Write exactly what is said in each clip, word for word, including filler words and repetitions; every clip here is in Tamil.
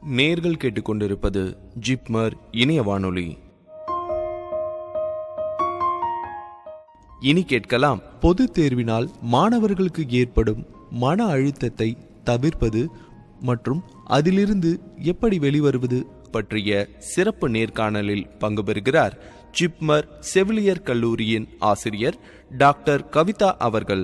நேர்கள் கேட்டுக்கொண்டிருப்பது ஜிப்மர் இணைய வானொலி. இனி கேட்கலாம், பொது தேர்வினால் மாணவர்களுக்கு ஏற்படும் மன அழுத்தத்தை தவிர்ப்பது மற்றும் அதிலிருந்து எப்படி வெளிவருவது பற்றிய சிறப்பு நேர்காணலில் பங்கு பெறுகிறார் ஜிப்மர் செவிலியர் கல்லூரியின் ஆசிரியர் டாக்டர் கவிதா அவர்கள்.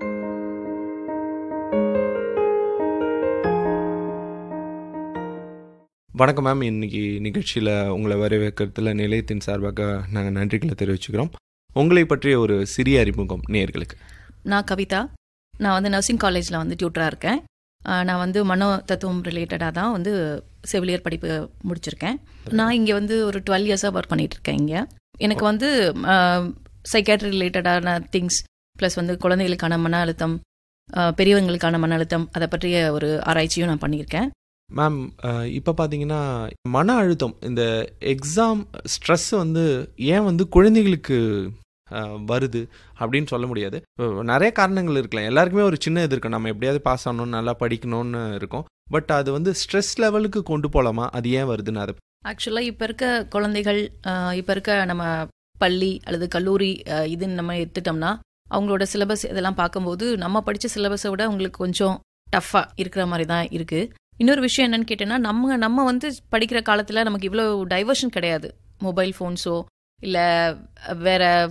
வணக்கம் மேம். இன்னைக்கு நிகழ்ச்சியில் உங்களை வரவேற்கிறதுல நிலையத்தின் சார்பாக நாங்கள் நன்றிகளை தெரிவிச்சுக்கிறோம். உங்களை பற்றிய ஒரு சிறிய அறிமுகம் நேயர்களுக்கு. நான் கவிதா. நான் வந்து நர்சிங் காலேஜில் வந்து டியூட்டராக இருக்கேன். நான் வந்து மனோ தத்துவம் ரிலேட்டடாக தான் வந்து செவிலியர் படிப்பு முடிச்சிருக்கேன். நான் இங்கே வந்து ஒரு டுவெல் இயர்ஸாக ஒர்க் பண்ணிட்டு இருக்கேன். இங்கே எனக்கு வந்து சைக்காட்ரி ரிலேட்டடான திங்ஸ் ப்ளஸ் வந்து குழந்தைகளுக்கான மன அழுத்தம், பெரியவங்களுக்கான மன அழுத்தம், அதை பற்றிய ஒரு ஆராய்ச்சியும் நான் பண்ணியிருக்கேன். மேம், இப்போ பார்த்தீங்கன்னா மன அழுத்தம், இந்த எக்ஸாம் ஸ்ட்ரெஸ் வந்து ஏன் வந்து குழந்தைகளுக்கு வருது அப்படின்னு சொல்ல முடியாது. நிறைய காரணங்கள் இருக்கலாம். எல்லாருக்குமே ஒரு சின்ன இது இருக்கும், நம்ம எப்படியாவது பாஸ் ஆகணும்னு, நல்லா படிக்கணும்னு இருக்கும். பட் அது வந்து ஸ்ட்ரெஸ் லெவலுக்கு கொண்டு போகலாமா? அது ஏன் வருதுன்னு அதை ஆக்சுவலாக இப்போ இருக்க குழந்தைகள், இப்போ இருக்க நம்ம பள்ளி அல்லது கல்லூரி இதுன்னு நம்ம எடுத்துட்டோம்னா அவங்களோட சிலபஸ் இதெல்லாம் பார்க்கும்போது நம்ம படித்த சிலபஸை விட அவங்களுக்கு கொஞ்சம் டஃப்பாக இருக்கிற மாதிரி தான் இருக்குது. இன்னொரு விஷயம் என்னன்னு கேட்டேன்னா, நம்ம நம்ம வந்து படிக்கிற காலத்தில் நமக்கு இவ்வளோ டைவர்ஷன் கிடையாது. மொபைல் ஃபோன்ஸோ இல்லை வேற